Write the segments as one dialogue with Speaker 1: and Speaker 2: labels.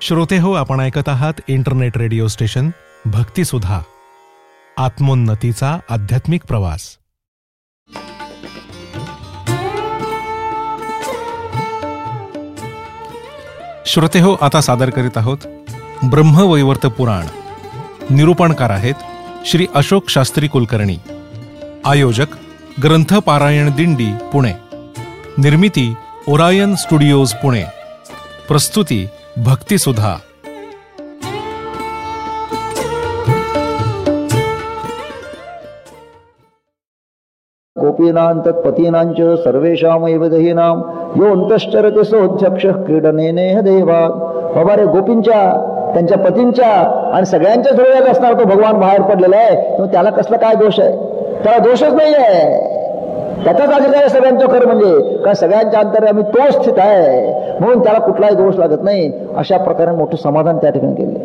Speaker 1: श्रोते हो, आपण ऐकत आहात इंटरनेट रेडिओ स्टेशन भक्तिसुधा, आत्मोन्नतीचा आध्यात्मिक प्रवास. श्रोते हो, आता सादर करीत आहोत ब्रह्मवैवर्त पुराण. निरूपणकार आहेत श्री अशोक शास्त्री कुलकर्णी. आयोजक ग्रंथ पारायण दिंडी पुणे. निर्मिती ओरायन स्टुडिओज पुणे. प्रस्तुती भक्तिसुधा.
Speaker 2: गोपीनां तत्पतीनांच सर्वेषामैव दहीनां यो अंतश्चरते सोऽध्यक्षः क्रीडनेनेह देवात्. बाबा रे, गोपींच्या, त्यांच्या पतींच्या आणि सगळ्यांच्या जोड्यात असणार तो भगवान बाहेर पडलेला आहे. तो त्याला कसला काय दोष आहे? त्याला दोषच नाही आहे. त्याचाच अधिकार आहे सगळ्यांचं खरं म्हणजे, कारण सगळ्यांच्या अंतर्यामी तो स्थित आहे, म्हणून त्याला कुठलाही दोष लागत नाही. अशा प्रकारे मोठं समाधान त्या ठिकाणी केले.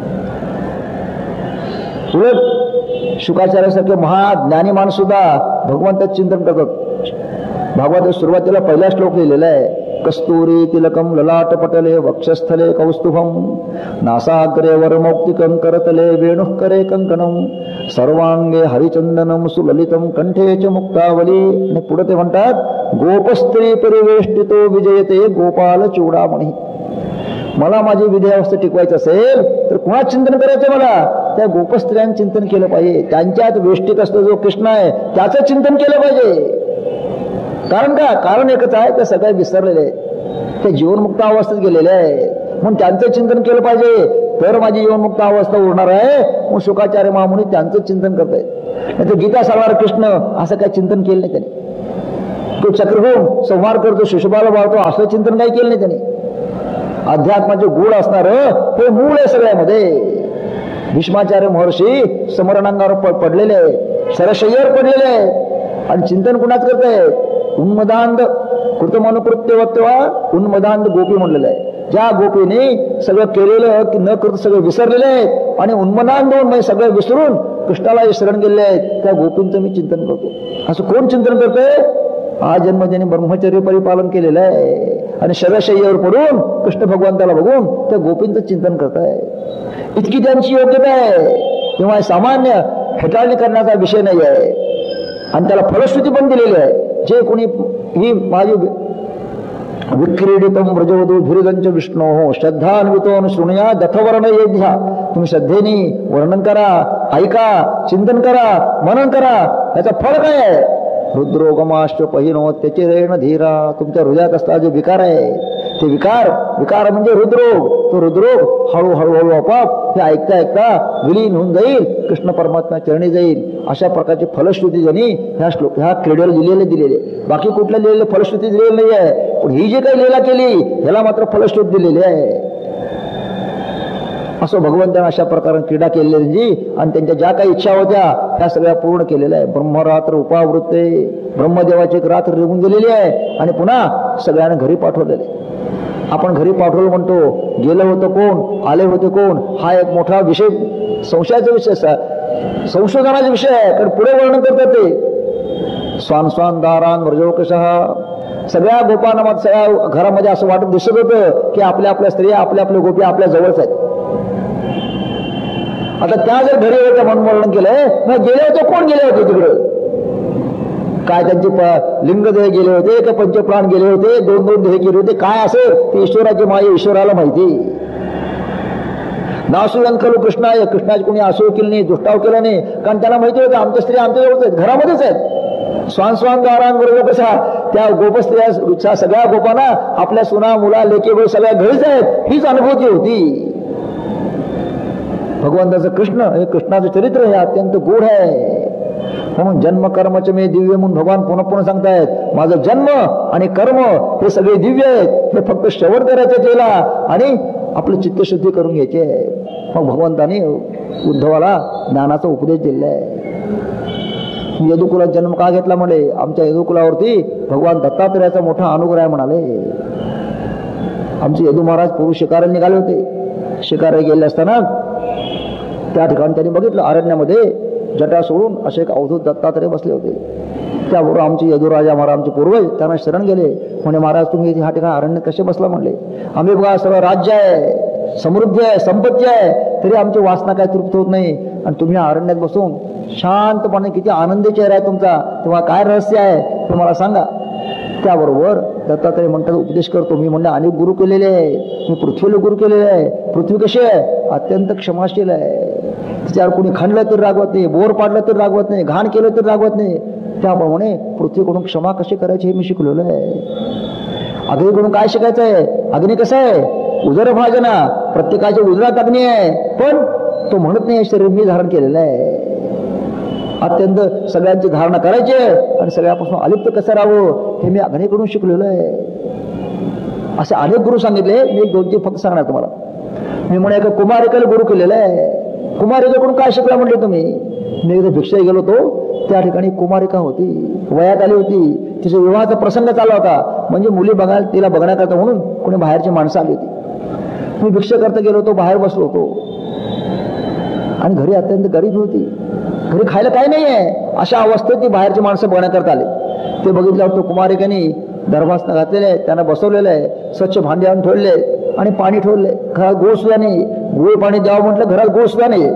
Speaker 2: उलट शुकाचार्यासारखे महाज्ञानी माणूस सुद्धा भगवंताचं चिंतन करतात. भागवत सुरुवातीला पहिला श्लोक लिहिलेला आहे, कस्तुरी तिलकम ललाट पटले वक्षस्थले कौस्तुभम नासाग्रे वरमौक्तिकं करतले वेणुः करे कंकणम सर्वांगे हरिचंदनम सुललितम कंठे च मुक्तावली. आणि पुढे ते म्हणतात, गोपस्त्री परिवेष्टितो विजयते गोपाल चूडामणी. मला माझी विधेयावस्था टिकवायचं असेल तर कुणा चिंतन करायचं? मला त्या गोपस्त्रियांचं चिंतन केलं पाहिजे. त्यांच्यात वेष्टीत असतो जो कृष्ण आहे त्याचं चिंतन केलं पाहिजे. कारण का? कारण एकच आहे, ते सगळे विसरलेले आहेत, ते जीवनमुक्त अवस्थेत गेलेले आहे, म्हणून त्यांचं चिंतन केलं पाहिजे. तर माझी जीवनमुक्त अवस्था उरणार आहे. मग शुकाचार्य महामुनी त्यांचं चिंतन करतायत. नाही तर गीता सांगणार कृष्ण असं काही चिंतन केलं नाही त्यांनी. तो चक्र घेऊन संहार करतो, शिशुपाला वाढतो, असं चिंतन काही केलं नाही त्यांनी. अध्यात्माचे गुण असणार हे मूळ आहे सगळ्यामध्ये. भीष्माचार्य महर्षी समरणांगावर पडलेले, शरशय्यावर पडलेले, आणि चिंतन कुणाच करताय? उन्मदांध कृतमनुकृत्यवत्वा उन्मदांध गोपी म्हणलेलं आहे. ज्या गोपीने सगळं केलेलं की न करता सगळं विसरलेले आहेत आणि उन्मदांध होऊन म्हणजे सगळं विसरून कृष्णाला शरण गेलेले आहेत, त्या गोपींचं मी चिंतन करतो. असं कोण चिंतन करतोय? हा जन्म ज्याने ब्रह्मचर्य परिपालन केलेलं आहे आणि शरशय्यावर पडून कृष्ण भगवंताला बघून त्या गोपींचं चिंतन करताय. इतकी त्यांची योग्यता आहे. तेव्हा सामान्य हेटाळणी करण्याचा विषय नाही आहे, आणि त्याला फलश्रुती पण दिलेली आहे. जे कोणी ही माझी विक्रीडितम व्रजवधू धीरगंच विष्णो श्रद्धान्वितो शृणुया दथवर्ण येध्या. तुम्ही श्रद्धेने वर्णन करा, ऐका, चिंतन करा, मनन करा. याचं फळ काय आहे? रुद्रोगमाश्च पहिनो त्याचे रेण धीरा. तुमच्या हृदयात असलेला जो विकार आहे ते विकार म्हणजे हृदरोग. तो हृदरोग हळूहळू आपोआप हे ऐकता ऐकता विलीन होऊन जाईल, कृष्ण परमात्मा चरणी जाईल. अशा प्रकारची फलश्रुती ज्यांनी ह्या क्रीडेला दिलेली. बाकी कुठल्या लिहिलेली फलश्रुती दिलेली नाही आहे, पण ही जी काही लीला केली ह्याला मात्र फलश्रुती दिलेली आहे. असं भगवंताने अशा प्रकारे क्रीडा केलेली आणि त्यांच्या ज्या काही इच्छा होत्या त्या सगळ्या पूर्ण केलेल्या आहे. ब्रह्मरात्र उपावृत्ते, ब्रह्मदेवाची एक रात्र निघून गेलेली आहे आणि पुन्हा सगळ्यांना घरी पाठवलेले. आपण घरी पाठवलं म्हणतो, गेलं होतं कोण, आले होते कोण, हा एक मोठा विषय, संशयाचा विषय, संशोधनाचा विषय आहे. कारण पुढे वर्णन करतात ते स्वान स्वान दारान व्रजोकशः. सगळ्या गोपांना सगळ्या घरामध्ये असं वाटत दिसत होतं की आपल्या स्त्रिया, आपल्या गोपी आपल्या जवळच आहेत. आता त्या जर घरी होत्या म्हणून वर्णन केलंय, मग गेले होते कोण, गेले होते तिकडे काय? त्यांचे लिंगदेह गेले होते का पंचप्राण गेले होते, दोन देह गेले होते, काय असेल ते ईश्वराची माया ईश्वराला माहिती. नासुयन खलु कृष्णाय, कृष्णाची कोणी आसूळ केली नाही, दुष्टाव केला नाही, कारण त्यांना माहिती होतं आमच्या स्त्रिया आमच्या जवळच आहेत, घरामध्येच आहेत. स्वान स्वान दारांबरोबर कशा त्या गोपस्त्रिया सगळ्या गोपांना आपल्या सुना मुला लेके सगळ्या घरीच आहेत, हीच अनुभूती होती. भगवंताचं कृष्णाचं चरित्र हे अत्यंत गूढ आहे. म्हणून जन्म कर्मच मे दिव्य म्हणून भगवान पुन्हा सांगतायत, माझं जन्म आणि कर्म हे सगळे दिव्य आहेत. हे फक्त श्रवण करायचं केला आणि आपली चित्तशुद्धी करून घ्यायची आहे. मग भगवंताने उद्धवाला ज्ञानाचा उपदेश दिलेला आहे. यदुकुलात जन्म का घेतला म्हणे? आमच्या यदुकुलावरती भगवान दत्तात्रेयाचा मोठा अनुग्रह आहे म्हणाले. आमचे यदू महाराज पूर्वी शिकारायला निघाले होते. शिकारायला गेले असताना त्या ठिकाणी त्यांनी बघितलं अरण्यामध्ये जटा सोडून असे एक अवधूत दत्तात्रेय बसले होते. त्याबरोबर आमचे यदुराजा महाराज आमचे पूर्वज त्यांना शरण गेले. म्हणे महाराज तुम्ही ह्या ठिकाणी अरण्य कसे बसला म्हणले? आम्ही बघा सगळं राज्य आहे, समृद्धी आहे, संपत्ती आहे, तरी आमची वासना काय तृप्त होत नाही. आणि तुम्ही अरण्यात बसून शांतपणे किती आनंदी चेहरा आहे तुमचा, तेव्हा काय रहस्य आहे ते मला सांगा. त्याबरोबर दत्तात्रय म्हणतात, उपदेश करतो. मी म्हणलं अनेक गुरु केलेले आहे, मी पृथ्वीला गुरु केलेले आहे. पृथ्वी कशी आहे? अत्यंत क्षमाशील आहे. तिच्यावर कोणी खणलं तरी रागवत नाही, बोर पाडलं तरी रागवत नाही, घाण केलं तरी रागवत नाही. त्याप्रमाणे पृथ्वीकडून क्षमा कशी करायची हे मी शिकलेलो आहे. अग्नीकडून काय शिकायचं आहे? अग्नी कसं आहे? उदर भाजना, प्रत्येकाच्या उदरात अग्नी आहे, पण तो म्हणत नाही शरीर मी धारण केलेलं आहे. अत्यंत सगळ्यांची धारणा करायची आहे आणि सगळ्यापासून अलिप्त कसं राहावं हे मी अग्नीकडून शिकलेलो आहे. असे अनेक गुरु सांगितले. मी एक 2-3 फक्त सांगणार तुम्हाला. मी म्हणे एका कुमारिकेला गुरु केलेलं आहे. कुमारिकेकडून काय शिकला म्हटले तुम्ही? मी एकदा भिक्षा गेलो होतो, त्या ठिकाणी कुमारिका होती, वयात आली होती, तिचा विवाहाचा प्रसंग चालला होता. म्हणजे मुली बघायला, तिला बघण्याकरता म्हणून कोणी बाहेरची माणसं आली होती. मी भिक्षा करता गेलो होतो, बाहेर बसलो होतो आणि घरी अत्यंत गरीब होती, घरी खायला काही नाही आहे. अशा अवस्थेत ती बाहेरची माणसं बघण्याकरता आले. ते बघितल्यावर तो कुमारिकांनी दरभासनं घातलेले आहे, त्यांना बसवलेलं आहे, स्वच्छ भांडे आणून ठेवले आणि पाणी ठेवले. घरात गोळ सुद्धा नाही. गोळ पाणी द्यावं म्हटलं, घरात गोळ सुद्धा नाही,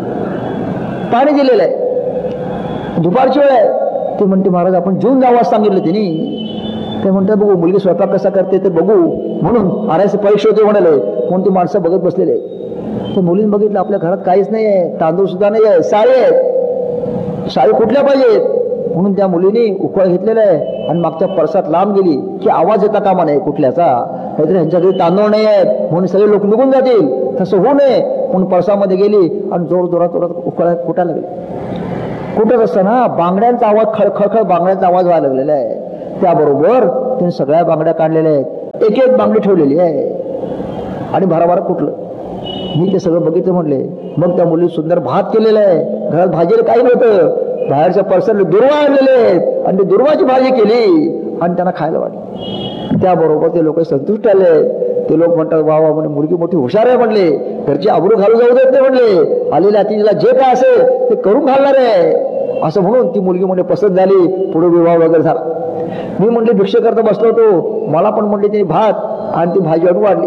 Speaker 2: पाणी दिलेलं आहे. दुपारची वेळ आहे. ते म्हणते महाराज आपण जेवून जावं सांगितलं तिने. ते म्हणतात बघू मुलगी स्वयंपाक कसा करते ते बघू म्हणून आरायचे परीक्षा होते म्हणाले, म्हणून ती माणसं बघत बसलेले. ते मुलीने बघितलं आपल्या घरात काहीच नाही आहे, तांदूळ सुद्धा नाही आहे, साळी आहेत. साळी कुठल्या पाहिजेत म्हणून त्या मुलीने उकळ घेतलेला आहे आणि मागच्या परसात लांब गेली की आवाज येता कामा नये कुठल्याचा. काहीतरी ह्यांच्या घरी तांदूळ नाही आहेत म्हणून सगळे लोक निघून जातील, तसं होऊ नये म्हणून परसामध्ये गेली आणि जोर जोरात उकळ कुटायला लागली. कुठत असताना बांगड्यांचा आवाज, खळखळ बांगड्यांचा आवाज व्हायला लागलेला आहे. त्याबरोबर तिने सगळ्या बांगड्या काढलेल्या आहेत, एक एक बांगडी ठेवलेली आहे आणि भराभरा कुठलं. मी ते सगळं बघितलं म्हटले. मग त्या मुली सुंदर भात केलेला आहे, घरात भाजीला काही नव्हतं, बाहेरच्या परसाला दुर्वा आणलेले आहेत आणि दुर्वाची भाजी केली आणि त्यांना खायला वाटली. त्याबरोबर ते लोक संतुष्ट आले. ते लोक म्हणतात वा वा म्हणे मुलगी मोठी हुशार आहे म्हणले, घरची आबरू घालू जाऊ देत नाही म्हणले, आलेल्या अतिथीला जे काय असेल ते करून घालणार आहे असं म्हणून ती मुलगी म्हणजे पसंत झाली. पुढे विवाह वगैरे झाला. मी म्हणले भिक्षा करता बसलो होतो, मला पण म्हणले तिने भात आणि ती भाजी आणून वाढली.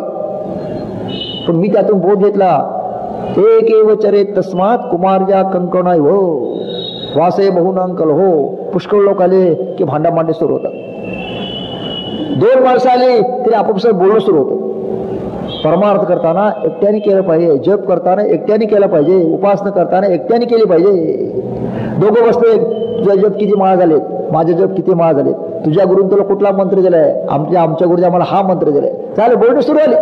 Speaker 2: पण मी त्यातून बोध घेतला, एक एव चरे तस्मात कुमार्या कंकणाय हो वासे बहुनांकल हो. पुष्कळ लोक आले की भांडा मांडे सुरू होतात. 2 माणसं आली तरी आपोआप बोलणं सुरू होतं. परमार्थ करताना एकट्याने केलं पाहिजे, जप करताना एकट्याने केला पाहिजे, उपासना करताना एकट्याने केली पाहिजे. दोघं बसले, तुझ्या जप किती माळ झालेत, माझे जप किती माळ झालेत, तुझ्या गुरुने तुला कुठला मंत्र दिलाय, आमच्या गुरुने आम्हाला हा मंत्र दिलाय. चालेल बोलणं सुरू आले.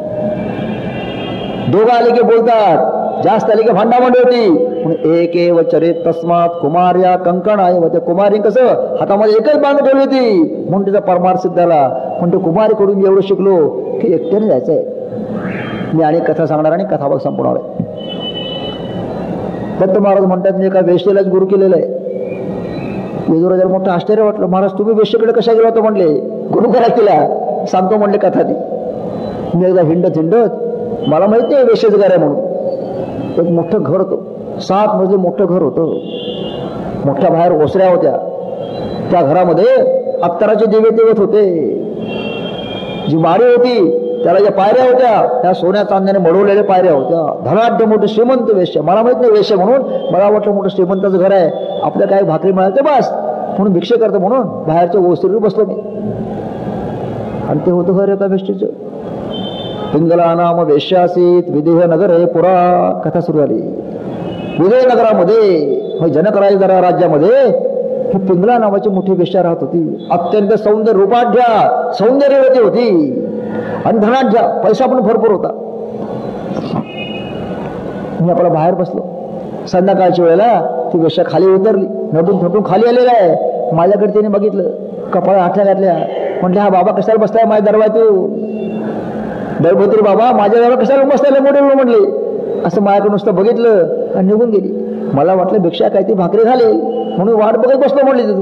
Speaker 2: दोघं आले की बोलतात, जास्त आले की भांडाभांडी होती. एक एव चरित तस्मात कुमार्या कंकण आहे. त्या कुमारी कसं हातामध्ये एकच बांध ठेवली होती म्हणून तिचा परमार्थ सिद्ध झाला. म्हणतो कुमारीकडून एवढं शिकलो की एकट्याने जायचंय. मी आणि कथा सांगणार आणि कथा संपवणार आहे. दत्त महाराज म्हणतात मी एका वेश्येलाच गुरु केलेलं आहे. विदुराजाला मोठं आश्चर्य वाटलं. महाराज तुम्ही वेश्येकडे कशा गेला होता म्हणले. गुरु करा तिला सांगतो म्हणले कथा ती. मी एकदा हिंडत मला माहिती आहे वेश्येचं घर आहे म्हणून. एक मोठं घर होतं, 7 मजली मोठं घर होतं. मोठ्या बाहेर ओसऱ्या होत्या. त्या घरामध्ये अत्तराचे दिवे तेवत होते. जी माडी होती त्याला ज्या पायऱ्या होत्या त्या सोन्या चांद्याने मडवलेल्या पायऱ्या होत्या. धनाढ्य मोठे श्रीमंत वेश्या. मला माहित नाही वेश्या म्हणून, मला वाटलं मोठं श्रीमंताचं घर आहे, आपल्या काय भाकरी मिळायचं बस म्हणून भिक्षा करतं म्हणून बाहेरच्या ओसरीवर बसलो मी. आणि ते होतं घर एका वेश्येचं. पिंगला नाम वेश्यासीत विदेह नगर हे पुरा. कथा सुरू झाली. विदेह नगरामध्ये जनकराज राज्यामध्ये ही पिंगला नावाची मोठी वेश्या राहत होती. अत्यंत सौंदर्य रूपाढ्या सौंदर्यवती होती आणि धनाढ्य, पैसा पण भरपूर होता. मी आपला बाहेर बसलो. संध्याकाळच्या वेळेला ती वेश्या खाली उतरली, नटून थटून खाली आलेला आहे. माझ्याकडे तिने बघितलं, कपाळा हातल्या घातल्या. म्हटले हा बाबा कशाला बसताय माझ्या दरवाजात. दळभद्री बाबा माझ्या दरवाजा कशाला बसताय मोठे म्हणले. असं माझ्याकडे नुसतं बघितलं आणि निघून गेली. मला वाटलं भिक्षा काय ती भाकरी घालेल म्हणून वाट बघत बसलो म्हणले. तुम्ही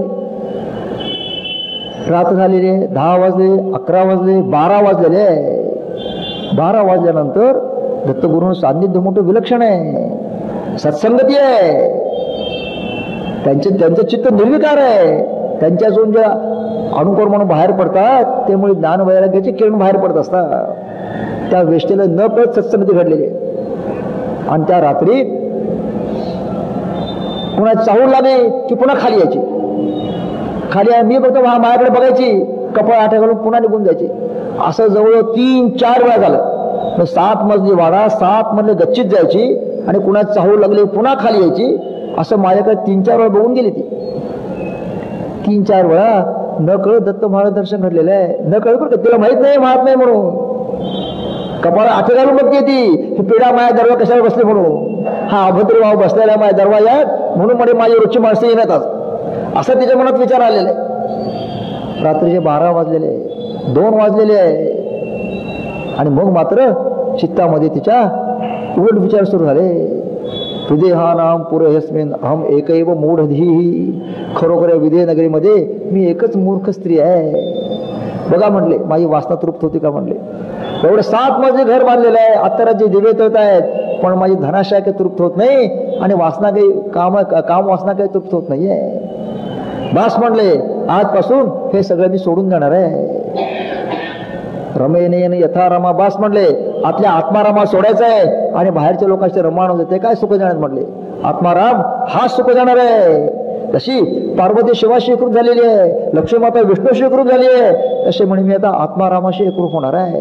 Speaker 2: रात्र झालेले 10 वाजले, 11 वाजले, 12 वाजलेले. 12 वाजल्यानंतर दत्तगुरूंचं सान्निध्य मोठं विलक्षण आहे, सत्संगती आहे. त्यांचं चित्त निर्विकार आहे. त्यांच्यातून ज्या अनुकर म्हणून बाहेर पडतात त्यामुळे ज्ञान वैराग्याचे किरण बाहेर पडत असतात. त्या वेष्टेला न कळत सत्संगती घडलेली आहे. आणि त्या रात्री पुन्हा चाहूल लागली की पुन्हा खाली यायची. खाली मी फक्त माझ्याकडे बघायची, कपाळ आठ्या घालून पुन्हा निघून जायची. असं जवळ 3-4 वेळा झालं. 7 मजली वाडा, 7 मजले गच्चीत जायची आणि पुन्हा चाहूल लागली पुन्हा खाली यायची. असं माझ्याकडे 3-4 वेळा बघून गेली ती. 3-4 वेळा न कळत दत्त महाराज दर्शन घडलेलं आहे. न कळत बरं, तिला माहित नाही महात नाही म्हणून. कपाळ आठे घालून बघते ती, ही पिढा माझ्या दरवा कशाला बसले म्हणून. हा अभद्र भाव बसलेला आहे माझ्या दरवाजात म्हणून म्हणे माझी रोजची माणसं येण्यात. असं तिच्या मनात विचार आलेला आहे. रात्रीचे 12 वाजलेले, 2 वाजलेले आहे. आणि मग मात्र चित्तामध्ये तिच्या उलट विचार सुरू झाले. विदेहा नाम पुरयस्मिन अहम एकैव मूढधीही. खरोखर विदेह नगरीमध्ये मी एकच मूर्ख स्त्री आहे. बघा म्हटले, माझी वासना तृप्त होती का म्हटले. एवढं 7 मजली घर बांधलेलं आहे, अत्तराचे दिवे तळत आहेत, पण माझी धनाशय काही तृप्त होत नाही आणि वासना काही काम वासना काही तृप्त होत नाहीये. बास म्हणले, आजपासून हे सगळं मी सोडून जाणार आहे. रमेनेन यथा रमा. बास म्हणले, आतल्या आत्मारामा सोडायचा आहे आणि बाहेरच्या लोकांचे रमान होते ते काय सुख जाणार म्हटले. आत्माराम हा सुख जाणार आहे. तशी पार्वती शिवाशी एकरूप झालेली आहे, लक्ष्मी माता विष्णूशी एकरूप झाली आहे, तसे म्हणे मी आता आत्मारामाशी एकरूप होणार आहे.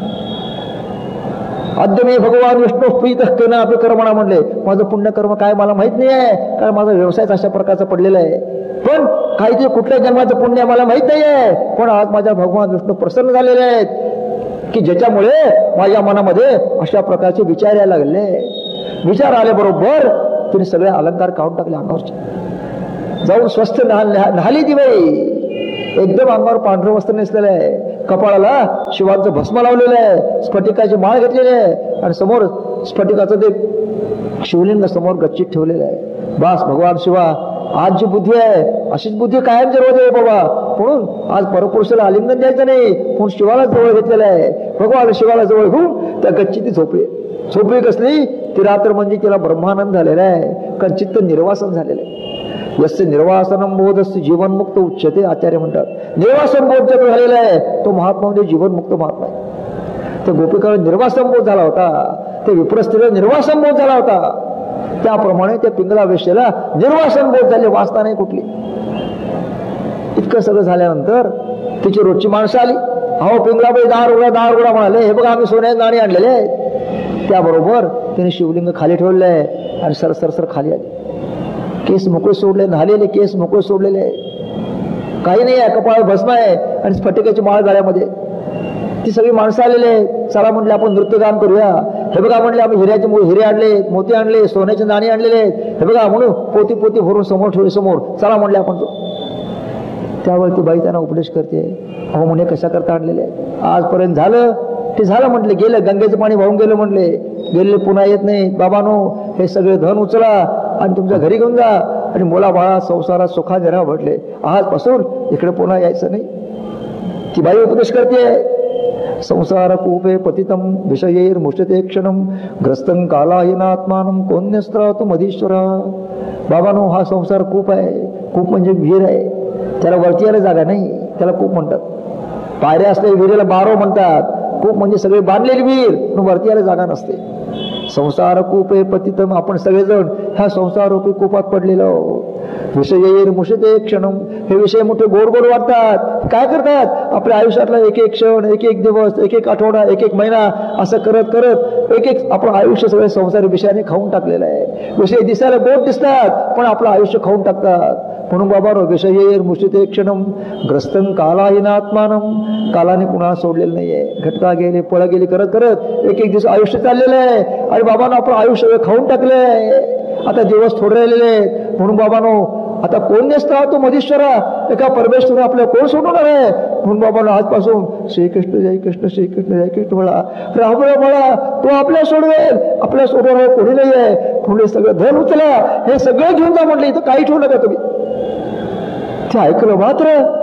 Speaker 2: अद्य मी भगवान विष्णू प्रीत केना आपले कर्मणा म्हणले. माझं पुण्यकर्म काय मला माहित नाही आहे, कारण माझा व्यवसायच अशा प्रकारचा पडलेला आहे. पण काहीतरी कुठल्या जन्माचं पुण्य मला माहित नाही आहे, पण आज माझ्या भगवान विष्णू प्रसन्न झालेले आहेत की ज्याच्यामुळे माझ्या मनामध्ये अशा प्रकारचे विचार यायला लागले. विचार आले बरोबर तिने सगळे अलंकार काढून टाकले अंगावरचे. जाऊन स्वस्थ न्हाली ती बाई. एकदम अंगावर पांढरं वस्त्र नेसलेलं आहे, कपाळाला शिवाचं भस्म लावलेलं आहे, स्फटिकाची माळ घेतलेली आहे आणि समोर स्फटिकाचं ते शिवलिंग समोर गच्चीत ठेवलेलं आहे. बास भगवान शिवा, आज जी बुद्धी आहे अशीच बुद्धी कायम जरूर आहे बाबा. म्हणून आज परपुरुषाला आलिंगन द्यायचं नाही, म्हणून शिवाला जवळ घेतलेलं आहे. भगवान शिवाला जवळ घेऊन त्या गच्चीत ती झोपली. झोपली कसली ती रात्र म्हणजे तिला ब्रह्मानंद झालेला आहे, कारण चित्त निर्वासन झालेलं आहे. यस्य निर्वासनम बोधस्य जीवनमुक्त उच्चते. आचार्य म्हणतात निर्वासन बोध ज्याचा झालेला आहे तो महात्मा म्हणजे जीवनमुक्त महात्मा आहे. त्या गोपिकाला निर्वासन बोध झाला होता, ते विप्रस्त्रीला निर्वासन बोध झाला होता, त्याप्रमाणे त्या पिंगला वेश्येला निर्वासन बोध झाले, वासना नाही कुठली. इतकं सगळं झाल्यानंतर तिची रोजची माणसं आली. अहो पिंगलाबाई दार उघडा म्हणाले, हे बघा आम्ही सोन्याचे नाणी आणलेले आहेत. त्याबरोबर तिने शिवलिंग खाली ठेवलेलं आहे आणि सरसर खाली आली. केस मोकळे सोडले, न्हालेले केस मोकळे सोडलेले, काही नाही आहे, कपाळ भस्म आहे आणि स्फटिकाची माळ गळ्यामध्ये. ती सगळी माणसं आलेले. चला म्हटले आपण नृत्यगान करूया. हे बघा म्हणले आम्ही हिरे आणले, मोती आणले, सोन्याचे नाणी आणलेले, हे बघा म्हणून पोती भरून समोर ठेवले समोर. चला म्हणले आपण तो. त्यावर ती बाई त्यांना उपदेश करते. अहो म्हणे कशा करता आणलेले, आजपर्यंत झालं ते झालं म्हटले, गेलं गंगेचं पाणी वाहून गेलं म्हटले, गेलेले पुन्हा येत नाही. बाबानो हे सगळे धन उचला आणि तुमच्या घरी घेऊन जा आणि मुला बाळा संसारात सुखाने राहा म्हटले. आजपासून इकडे पुन्हा यायचं नाही. ती बाई उपदेश करते. संसार कूपे पतितम विषयैर मुष्यते क्षणम ग्रस्तं कालाहीनात्मानं कोन्यस्त्रातु मधीश्वरा. बाबानो हा संसार कूप आहे. कूप म्हणजे विहीर आहे, त्याला वरती यायला जागा नाही, त्याला कूप म्हणतात. पायऱ्या असलेल्या विहिरीला बारो म्हणतात. कूप म्हणजे सगळे बांधलेली विहीर, पण वरती यायला जागा नसते. संसार कूपे पतितम, आपण सगळेजण ह्या संसारूपी कूपात पडलेलो. विषयैर मुष्यते क्षणम, हे विषय मोठे गोड गोड वाटतात. काय करतात आपल्या आयुष्यातला एक एक क्षण, एक एक दिवस, एक एक आठवडा, एक एक महिना असं करत करत एक एक आपण आयुष्य सगळे संसारी विषयाने खाऊन टाकलेलं आहे. विषय दिसायला गोड दिसतात पण आपलं आयुष्य खाऊन टाकतात. म्हणून बाबा विषयैर मुष्यते क्षणम ग्रस्तं कालाहीनात्मानं, कालाने कुणाला सोडलेलं नाहीये. घटका गेले पळ गेली करत करत एक एक दिवस आयुष्य चाललेलं आहे आणि बाबांनो आपलं आयुष्य खाऊन टाकलंय. आता दिवस थोडे राहिलेले आहेत. म्हणून बाबांनो आता कोण नसता तो मधीश्वरा, एका परमेश्वर आपल्याला कोण सोडवणार आहे. म्हणून बाबांनो आजपासून श्रीकृष्ण जय कृष्ण श्रीकृष्ण जय कृष्ण म्हणा, राम म्हणा, तो आपल्याला सोडवेल, आपल्याला सोडवणार कोणी नाही आहे. म्हणून सगळं धन उचला, हे सगळं घेऊन जा म्हटलं, इथं काही ठेवलं का तुम्ही. ते ऐकलं मात्र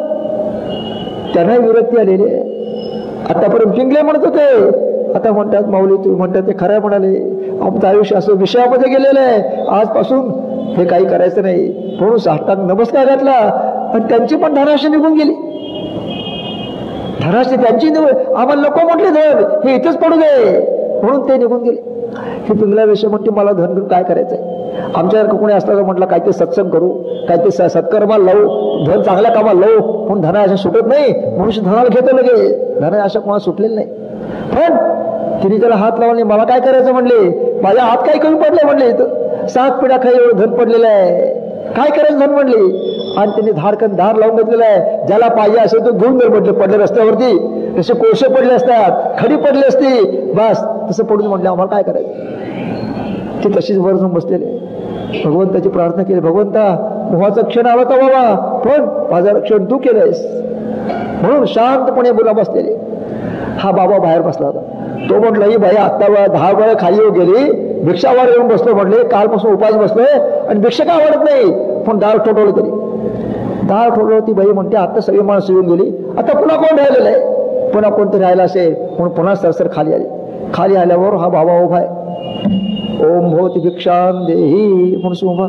Speaker 2: त्यांना विरक्ती आलेली आहे. आतापर्यंत पिंगले म्हणत होते, आता म्हणतात माऊली तुम्ही म्हणतात ते खरं म्हणाले, आमचं आयुष्य असं विषयामध्ये गेलेलं आहे, आजपासून हे काही करायचं नाही. म्हणून साष्टांग नमस्कार घातला आणि त्यांची पण धनाशी निघून गेली. धनाशी त्यांची आम्हाला नको म्हटले धन, हे इथंच पडू दे, म्हणून ते निघून गेले. हे पिंगलावेश म्हणते मला धन घेऊन काय करायचंय, आमच्यासारखं कोणी असलं तर म्हटलं काय ते सत्संग करू, काय ते सत्कर्माला लावू, धन चांगल्या कामाला लावू, म्हणून धना अशा सुटत नाही. मनुष्य धनाला घेतो लगे, धना अशा कोणा सुटलेलं नाही. पण तिने त्याला हात लावले, मला काय करायचं म्हणले, माझ्या हात काय कमी पडले म्हणले, इथं 7 पिढ्या काही एवढं धन पडलेलं आहे, काय करायचं धन म्हणले. आणि त्यांनी धार लावून घेतलेलं आहे, ज्याला पाहिजे असेल तो घेऊन दे म्हटले. पडले रस्त्यावरती जसे कोळसे पडले असतात, खडी पडली असती, बस तसं पडून म्हटलं आम्हाला काय करायचं. ते तशीच वर जाऊन बसलेले भगवंताची प्रार्थना केली, भगवंता मोहाचा क्षण आला तर बाबा, पण माझं रक्षण तू केलंयस, म्हणून शांतपणे बोला बसलेले. हा बाबा बाहेर बसला होता. तो म्हटलं ही बाई आत्ता 10 वेळा खाली येऊ गेली, भिक्षावर येऊन बसलो म्हटले, कालपासून उपास बसलोय आणि भिक्षा का आवडत नाही, पण दार ठोठवलं तरी. दार ठोठवलं ती बाई म्हणते आता सगळी माणसं येऊन गेली, आता पुन्हा कोण राहिलेलं आहे, पुन्हा कोणतरी राहिलं असेल म्हणून पुन्हा सरसर खाली आली. खाली आल्यावर हा बाबा उभा आहे. ओम भवती भिक्षां देही म्हणून उभा.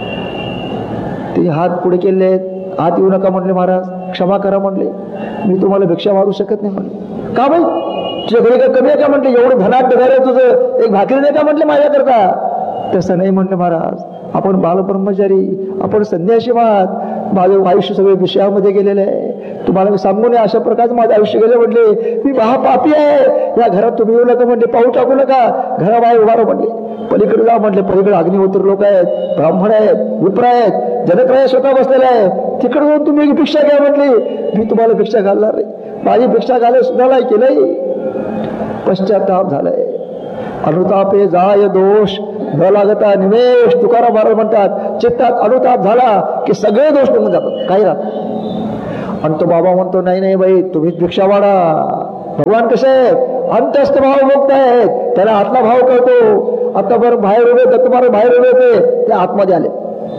Speaker 2: ते हात पुढे केले, हात येऊ नका म्हटले, महाराज क्षमा करा म्हटले, मी तुम्हाला भिक्षा मारू शकत नाही म्हटले. का बाई तुझ्या घरी काय कमी आहे का म्हटले, एवढं धनाट डगार आहे तुझं, एक भाकरी नाही का म्हटले माझ्याकरता. तसं नाही म्हटले महाराज, आपण बालब्रह्मचारी, आपण संन्यासी आहात, माझं आयुष्य सगळे विषयामध्ये गेलेलं आहे, तुम्हाला मी सांगू नये अशा प्रकारचं माझं आयुष्य गेलं म्हटले. मी महापापी आहे, या घरात तुम्ही येऊ नका म्हटले, पाऊल टाकू नका, घराबाहेर उभा राहा म्हटले, पलीकडे जा म्हटले. पलीकडे अग्निहोत्री लोक आहेत, ब्राह्मण आहेत, विप्र आहेत, जनकराय स्वतः बसलेले आहे, तिकडे जाऊन तुम्ही एक भिक्षा घ्या म्हटली. मी तुम्हाला भिक्षा घालणार नाही, माझी भिक्षा घालाय सुद्धा नाही केलंय. पश्चाताप झालाय, अनुतापे जाय दोष न लागता निमेष. तुकाराम महाराज म्हणतात चित्तात अनुताप झाला की सगळे दोष निघून जातात, काही राहत. आणि तो बाबा म्हणतो नाही नाही बाई तुम्हीच भिक्षा वाढा. भगवान कसे आहेत, अंतस्थ भाव मुक्त आहेत, त्याला आतला भाव कळतो. आता बरं बाहेर उभे दत्त महाराज बाहेर उभे होते, ते आतमध्ये आले,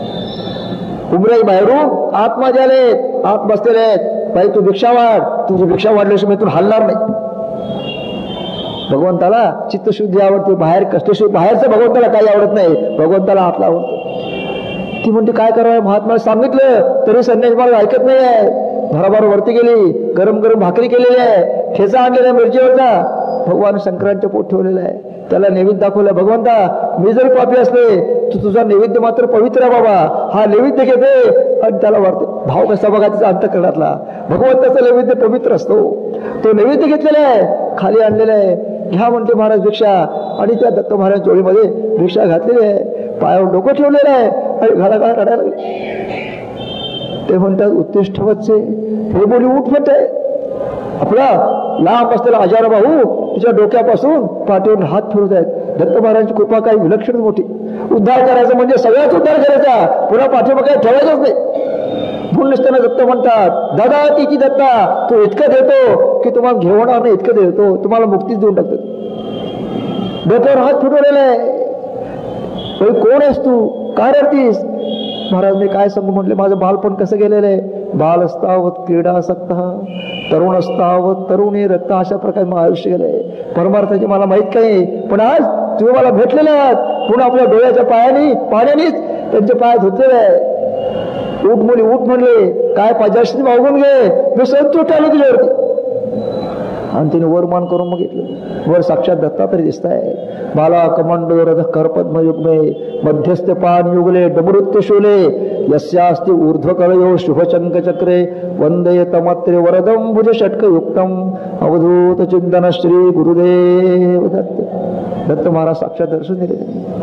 Speaker 2: उमराई बाहेरून आतमध्ये आले, आत बसलेले आहेत. बाई तू भिक्षा वाढ, तुझी भिक्षा वाढल्याशिवाय तू हलणार नाही. भगवंताला चित्तशुद्धी आवडते, बाहेर कष्टशुद्धी, बाहेरचं भगवंताला काही आवडत नाही, भगवंताला आतला आवडतो. ती म्हणते काय करावं, महात्मा सांगितलं तरी संन्यास मला ऐकत नाही आहे. भराभर वरती गेली, गरम गरम भाकरी केलेली आहे, ठेचा आणलेला मिरचीवरचा, भगवान शंकरांचे पोट ठेवलेलं आहे, त्याला नैवेद्य दाखवलं. भगवंता मी जरी पापी असले तू तुझा नैवेद्य मात्र पवित्र आहे बाबा, हा नैवेद्य घेते आणि त्याला वाढते. भाव कसा बघा तिचा अंतःकरणातला, भगवंताचा नैवेद्य पवित्र असतो. तो नैवेद्य घेतलेला आहे, खाली आणलेला आहे, घ्या म्हणते महाराज भिक्षा. आणि त्या दत्त महाराज जोडीमध्ये भिक्षा घातलेली आहे, पायावर डोकं ठेवलेलं आहे आणि घाला काढायला लागले. ते म्हणतात उत्तिष्ठ वत्से, हे बोली उठ म्हणते. आपला लांब असलेला आजार भाऊ तिच्या डोक्यापासून पाठीवरून हात फिरवत आहेत. दत्त महाराजांची कृपा काही विलक्षण मोठी. उद्धार करायचा म्हणजे सगळ्याच उद्धार करायचा, पुन्हा पाठीमागे काही ठेवायचंच नाही. म्हणून नसताना दत्त म्हणतात दादा तिची दत्ता, तो इतकं देतो की तुम्हाला घेवणार नाही, इतकं देतो तुम्हाला मुक्तीच देऊन टाकतो. डोक्यावर हात फिरवलेला आहे. कोण आहेस तू, काय रडतीस. महाराज मी काय सांगू म्हटले, माझं बालपण कसं गेलेलं आहे. बाल असतावत क्रीडासक्त, तरुण असतावत तरुणी रक्त, अशा प्रकारे माझं आयुष्य गेलंय. परमार्थाची मला माहित काही, पण आज तुम्ही मला भेटलेले आहात, पुन्हा आपल्या डोळ्याच्या पाण्यानेच त्यांचे पाय धुतलेले आहे. उठ मुली उठ म्हणले, काय पाहिजे मागून घे, मी संतुष्ट आलो तुझ्यावरती. आणि तिने वरमान करून बघितलं, वर साक्षात दत्तात्रय दिसत आहे. बाला कमंडो रथ करपद्म युग्मे मध्यस्थ पान युगले डमरुत्य शोले यस्यास्ति ऊर्ध्वकलयो शुभचंक चक्रे वंदे तमत्रे वरदम भुज षटक युक्तम अवधूत चिंतन श्री गुरुदेव दत्त. दत्त महाराज साक्षात दर्शन दिले.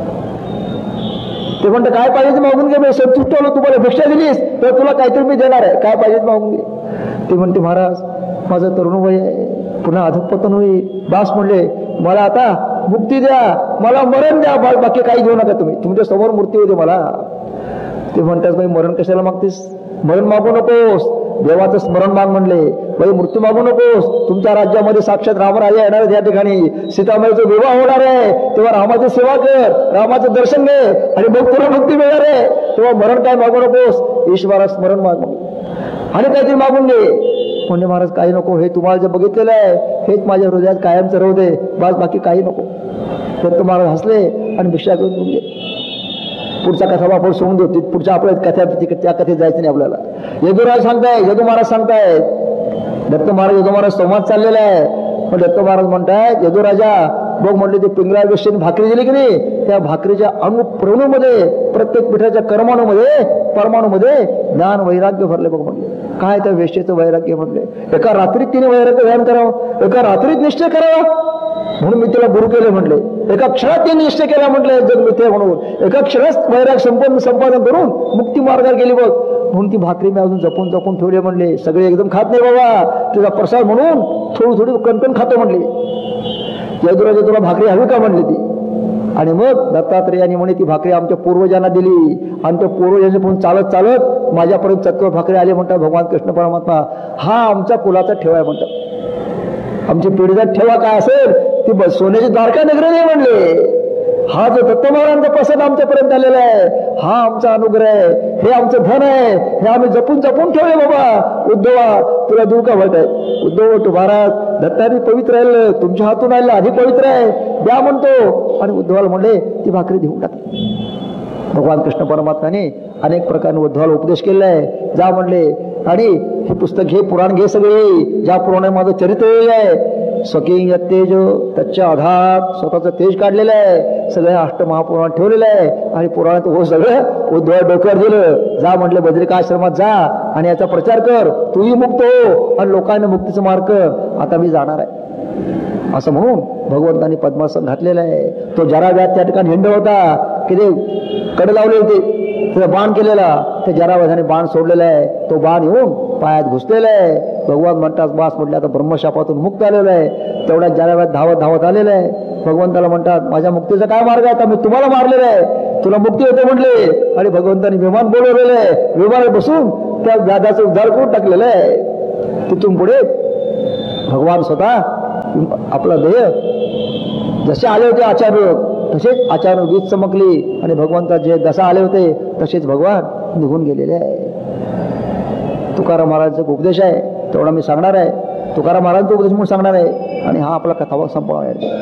Speaker 2: ते म्हणतात काय पाहिजे मागून घे, मी संतुष्ट आलो, तुम्हाला भिक्षा दिलीस तर तुला काहीतरी मी देणार आहे, काय पाहिजे मागून घे. ते म्हणते महाराज माझं तरुण वय आहे, पुन्हा अधपतन होईल, बास म्हणले, मला आता मुक्ती द्या, मला मरण द्या, बाकी काही घेऊ नका तुम्ही, तुमच्या समोर मूर्ती होते मला. ते म्हणतात बाई मरण कशाला मागतेस, मरण मागू नकोस, देवाचं स्मरण माग म्हणले. बाई मृत्यू मागू नकोस, तुमच्या राज्यामध्ये साक्षात रामराजा येणार आहे, त्या ठिकाणी सीतामाईचा विवाह होणार आहे, तेव्हा रामाची सेवा कर, रामाचं दर्शन घे आणि मग तुला मुक्ती मिळणार आहे. तेव्हा मरण काय मागू नकोस, ईश्वरा स्मरण माग आणि काहीतरी मागून घे. म्हणजे महाराज काही नको, हे तुम्हाला जे बघितलेलं आहे हेच माझ्या हृदयात कायमचं राहू दे, बस बाकी काही नको. दत्त महाराज हसले आणि भिक्षा घेऊन गेले. पुढचा कथा आपण सोडून देऊ, पुढच्या आपल्या कथा त्या कथेत जायचं नाही आपल्याला. यदुराज सांगताय, यदू महाराज सांगतायत, दत्त महाराज यदू महाराज संवाद चाललेला आहे. पण दत्त महाराज म्हणतायत यदुराजा बघ म्हटले ते पिंगळा व्यवस्थेने भाकरी दिली की नाही, त्या भाकरीच्या अणुप्रणूमध्ये प्रत्येक पिठाच्या कर्माणूमध्ये परमाणूमध्ये ज्ञान वैराग्य भरले बघ म्हटले. काय त्या वेश्येचं वैराग्य म्हटले, एका रात्रीत तिने वैराग्य ध्यान करावं, एका रात्रीत निश्चय करावा म्हणून मी तिला गुरु केले म्हटले. एका क्षणात तिने निश्चय केला म्हटले जग मिथ्या म्हणून, एका क्षणात वैराग संपादन करून मुक्ती मार्गावर गेली बघ. म्हणून ती भाकरी मी अजून जपून जपून ठेवली म्हणले. सगळे एकदम खात नाही बाबा, तुझा प्रसाद म्हणून थोडी थोडी कणकण खातो म्हणले. यदुराजा तुला भाकरी हवी का म्हणली ती. आणि मग दत्तात्रेयाने म्हणे ती भाकरी आमच्या पूर्वजांना दिली आणि त्या पूर्वजांचे पण चालत चालत माझ्यापर्यंत चतुर भाकरी आले म्हणतात भगवान कृष्ण परमात्मा. हा आमचा कुलाचा ठेवा म्हणतात, आमची पिढीचा ठेवा काय असेल ती सोन्याची द्वारका नगरी नाही म्हणले. हा जो दत्त महाराजांचा प्रसाद आमच्यापर्यंत आलेला आहे हा आमचा अनुग्रह आहे, हे आमचं धन आहे, हे आम्ही जपून जपून ठेवले बाबा. उद्धवा तुला दूर का वाटत आहे. उद्धव तू महाराज दत्ताने पवित्र राहिलं, तुमच्या हातून राहिलं अधिक पवित्र आहे, द्या म्हणतो. आणि उद्धवाला म्हणले ती भाकरी देऊन टाकली. भगवान कृष्ण परमात्म्याने अनेक प्रकारे उद्धवाला उपदेश केलेला आहे. जा म्हणले आणि हे पुस्तक घे, पुराण घे सगळे, ज्या पुराणात माझं चरित्र आहे स्वकिंग तेज, त्याच्या आधार स्वतःचं तेज काढलेलं आहे, सगळ्या अष्टमहापुराणात ठेवलेलं आहे. आणि पुराणात हो सगळं उद्धव डोक्यावर दिलं. जा म्हटलं बद्रिकाश्रमात जा आणि याचा प्रचार कर, तूही मुक्त हो आणि लोकांना मुक्तीचा मार्ग कर. आता मी जाणार आहे असं म्हणून भगवंतांनी पद्मासन घातलेलं आहे. तो जरा व्याध त्या ठिकाणी हिंड होता की ते कडे लावले होते, त्याचा बाण केलेला, त्या जराव्याधाने बाण सोडलेला आहे. तो बाण येऊन पायात घुसलेला आहे. भगवान म्हणतात बास म्हटलं आता ब्रह्मशापातून मुक्त आलेला आहे. तेवढ्या जराव्यात धावत धावत आलेला आहे. भगवंताला म्हणतात माझ्या मुक्तीचा काय मार्ग आहे, आता मी तुम्हाला मारलेला आहे, तुला मुक्ती होते म्हटले. आणि भगवंतांनी विमान बोलवलेलं आहे, विमानात बसून त्या व्याधाचं उद्धार करून टाकलेलं आहे. तिथून पुढे भगवान स्वतः आपला देह जसे आले होते आचार्य तसेच आचार्य वीज चमकली आणि भगवंता जे जसा आले होते तसेच भगवान निघून गेलेले आहे. तुकाराम महाराजांचा उपदेश आहे तेवढा मी सांगणार आहे. तुकाराम महाराजांचा उपदेश म्हणून सांगणार आहे आणि हा आपला कथा संपवणार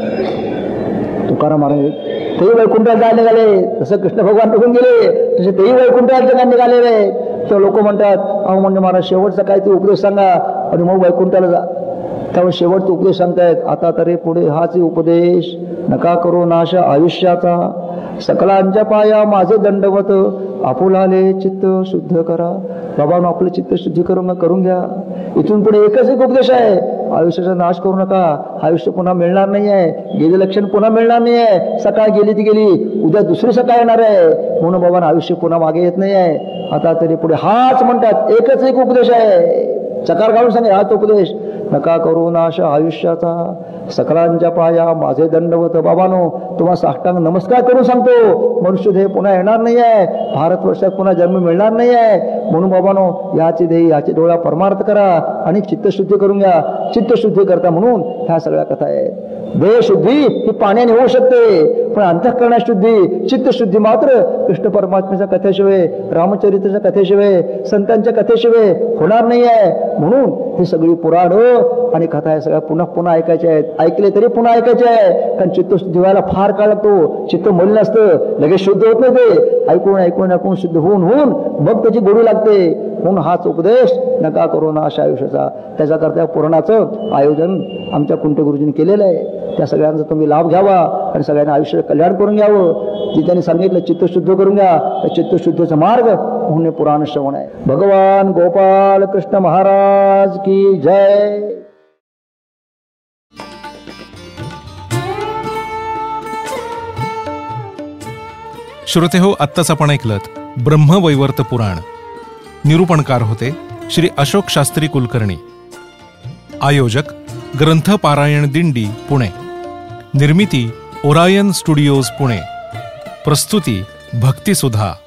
Speaker 2: आहे. तुकाराम महाराज तेही वैकुंठात जायला निघाले, जसं कृष्ण भगवान निघून गेले तसे तेही वैकुंठात जगात निघालेले. तेव्हा लोक म्हणतात अहो म्हणजे महाराज शेवटचा काय ते उपदेश सांगा आणि मग वैकुंठाला जा. त्यामुळे शेवटचा उपदेश सांगतायत आता तरी पुढे हाच उपदेश, नका करू नाश आयुष्याचा, सकलांच्या पाया माझे दंडवत, आपुलाले चित्त शुद्ध करा. बाबांनो आपलं चित्त शुद्धीकरण करून घ्या. इथून पुढे एकच एक उपदेश आहे, आयुष्याचा नाश करू नका. आयुष्य पुन्हा मिळणार नाही आहे, गेले लक्षण पुन्हा मिळणार नाही आहे. सकाळ गेली ती गेली, उद्या दुसरी सकाळ येणार आहे. म्हणून बाबांना आयुष्य पुन्हा मागे येत नाही आहे. आता तरी पुढे हाच म्हणतात एकच एक उपदेश आहे. चकार घालून सांगे हाच उपदेश, नका करू नाश आयुष्याचा, सकलांच्या पाया माझे दंडवत. बाबानो तुम्हाला साष्टांग नमस्कार करून सांगतो, मनुष्य देह पुन्हा येणार नाही आहे, भारतवर्षात पुन्हा जन्म मिळणार नाही आहे. म्हणून बाबानो याचे देह याचे डोळा परमार्थ करा आणि चित्तशुद्धी करून घ्या. चित्तशुद्धी करता म्हणून ह्या सगळ्या कथा आहेत. देह शुद्धी ही पाण्याने होऊ शकते, पण अंतःकरणा शुद्धी चित्तशुद्धी मात्र कृष्ण परमात्म्याच्या कथेशिवाय, रामचरित्राच्या कथेशिवाय, संतांच्या कथेशिवाय होणार नाही आहे. म्हणून ही सगळी पुराण आणि कथा या सगळ्या पुन्हा पुन्हा ऐकायच्या आहेत. ऐकले तरी पुन्हा ऐकायचे आहे, कारण चित्तशुद्धी व्हायला फार काळ लागतो. चित्त मलिन असतं, लगेच शुद्ध होत नाही. ते ऐकून ऐकून ऐकून शुद्ध होऊन होऊन मग त्याची गोडी लागते. म्हणून हाच उपदेश नका करू नाश आयुष्याचा. त्याच्याकरता पुराणाचं आयोजन आमच्या कुंटे गुरुजींनी केलेलं आहे. त्या सगळ्यांचा तुम्ही लाभ घ्यावा आणि सगळ्यांना आयुष्य कल्याण करून घ्यावं. जे त्यांनी सांगितलं चित्तशुद्ध करून घ्या, त्या चित्तशुद्धीचा मार्ग म्हणून पुराण श्रवण आहे. भगवान गोपाल कृष्ण महाराज की जय.
Speaker 1: श्रोते हो, आत्ताच आपण ऐकलत ब्रह्मवैवर्त पुराण. निरूपणकार होते श्री अशोक शास्त्री कुलकर्णी. आयोजक ग्रंथ पारायण दिंडी पुणे. निर्मिती ओरायन स्टुडिओज पुणे. प्रस्तुती भक्तिसुधा.